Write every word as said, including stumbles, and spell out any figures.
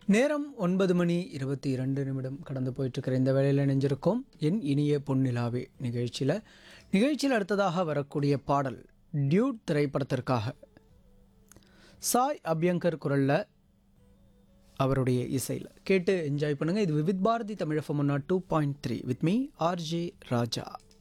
நேரம் ஒன்பது மணி இருபத்தி இரண்டு நிமிடம் கடந்து போயிட்டுருக்கிற இந்த வேளையில் இணைஞ்சிருக்கோம் என் இனிய பொன்னிலாவே நிகழ்ச்சியில் நிகழ்ச்சியில் அடுத்ததாக வரக்கூடிய பாடல் டியூட் திரைப்படத்திற்காக சாய் அபியங்கர் குரலில் அவருடைய இசையில் கேட்டு என்ஜாய் பண்ணுங்கள். இது Vividh Bharathi Tamil FM two point three with me RJ Raja.